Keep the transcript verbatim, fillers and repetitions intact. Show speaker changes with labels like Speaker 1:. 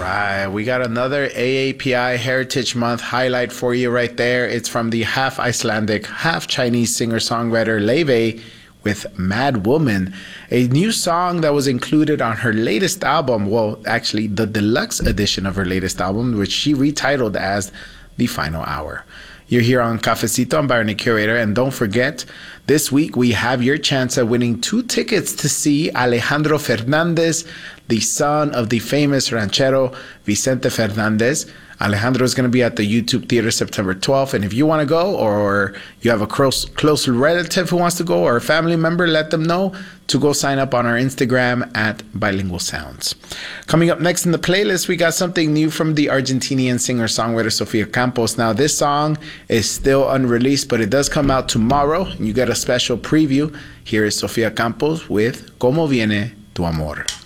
Speaker 1: right, we got another A A P I Heritage Month highlight for you right there. It's from the half Icelandic, half Chinese singer-songwriter Laufey with Mad Woman, a new song that was included on her latest album. Well, actually, the deluxe edition of her latest album, which she retitled as The Final Hour. You're here on Cafecito. I'm Byron the Curator, and don't forget, this week we have your chance at winning two tickets to see Alejandro Fernandez, the son of the famous ranchero Vicente Fernandez. Alejandro is going to be at the YouTube Theater September twelfth, and if you want to go, or you have a close, close relative who wants to go, or a family member, let them know to go sign up on our Instagram at Bilingual Sounds. Coming up next in the playlist, we got something new from the Argentinian singer-songwriter Sofia Campos. Now, this song is still unreleased, but it does come out tomorrow, and you get a special preview. Here is Sofia Campos with Como Viene Tu Amor.